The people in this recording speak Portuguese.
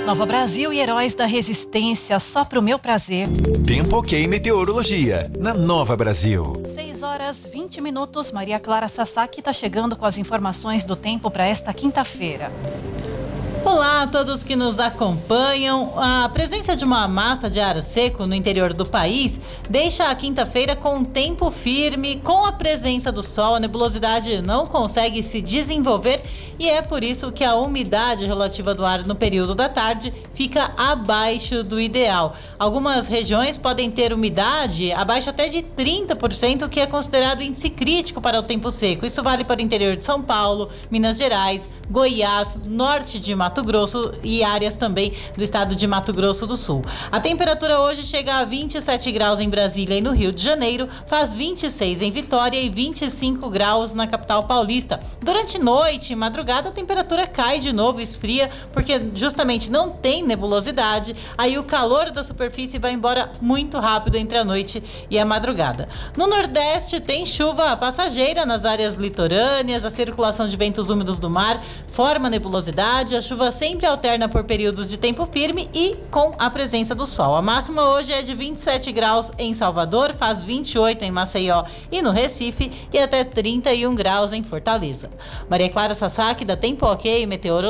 Nova Brasil e Heróis da Resistência, só pro meu prazer. Tempo ok meteorologia, na Nova Brasil. 6h20. Maria Clara Sasaki está chegando com as informações do tempo para esta quinta-feira. Olá a todos que nos acompanham. A presença de uma massa de ar seco no interior do país deixa a quinta-feira com um tempo firme. Com a presença do sol, a nebulosidade não consegue se desenvolver e é por isso que a umidade relativa do ar no período da tarde fica abaixo do ideal. Algumas regiões podem ter umidade abaixo até de 30%, o que é considerado índice crítico para o tempo seco. Isso vale para o interior de São Paulo, Minas Gerais, Goiás, norte de Mato Grosso e áreas também do estado de Mato Grosso do Sul. A temperatura hoje chega a 27 graus em Brasília e no Rio de Janeiro, faz 26 em Vitória e 25 graus na capital paulista. Durante noite e madrugada a temperatura cai de novo, esfria, porque justamente não tem nebulosidade, aí o calor da superfície vai embora muito rápido entre a noite e a madrugada. No Nordeste tem chuva passageira nas áreas litorâneas, a circulação de ventos úmidos do mar forma nebulosidade, a chuva sempre alterna por períodos de tempo firme e com a presença do sol. A máxima hoje é de 27 graus em Salvador, faz 28 em Maceió e no Recife e até 31 graus em Fortaleza. Maria Clara Sasaki, da Tempo Ok Meteorologia.